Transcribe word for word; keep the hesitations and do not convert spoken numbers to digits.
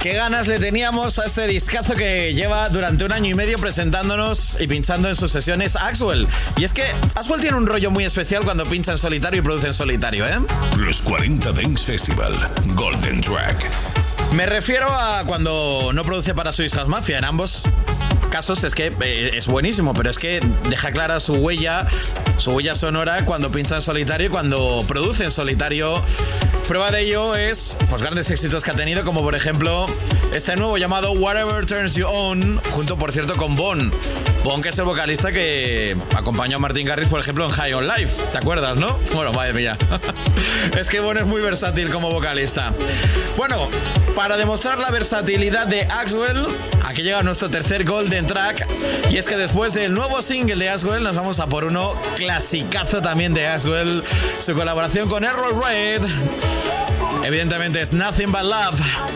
Qué ganas le teníamos a este discazo que lleva durante un año y medio presentándonos y pinchando en sus sesiones Axwell. Y es que Axwell tiene un rollo muy especial cuando pincha en solitario y produce en solitario, ¿eh? Los cuarenta Dance Festival Golden Track. Me refiero a cuando no produce para Swiss House Mafia. En ambos casos es que eh, es buenísimo, pero es que deja clara su huella, su huella sonora cuando pincha en solitario y cuando produce en solitario. Prueba de ello es pues grandes éxitos que ha tenido, como por ejemplo este nuevo llamado Whatever Turns You On, junto por cierto con Bon. Bon, que es el vocalista que acompañó a Martin Garrix, por ejemplo, en High on Life. ¿Te acuerdas, no? Bueno, madre mía. Es que Bon es muy versátil como vocalista. Bueno, para demostrar la versatilidad de Axwell, aquí llega nuestro tercer Golden Track. Y es que después del nuevo single de Axwell, nos vamos a por uno clasicazo también de Axwell. Su colaboración con Errol Reid. Evidentemente es Nothing But Love.